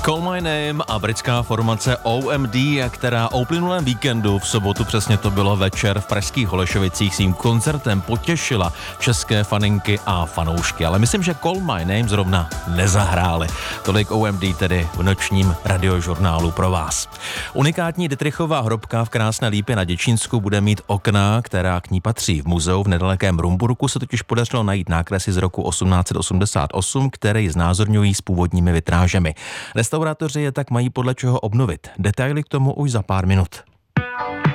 Call My Name a britská formace OMD, která o uplynulém víkendu v sobotu, přesně to bylo večer, v pražských Holešovicích svým koncertem potěšila české faninky a fanoušky. Ale myslím, že Call My Name zrovna nezahráli. Tolik OMD tedy v nočním radiožurnálu pro vás. Unikátní Dittrichová hrobka v krásné Lípě na Děčínsku bude mít okna, která k ní patří. V muzeu v nedalekém Rumburku se totiž podařilo najít nákresy z roku 1888, které ji znázorňují s původními vitrážemi. Restaurátoři je tak mají podle čeho obnovit. Detaily k tomu už za pár minut.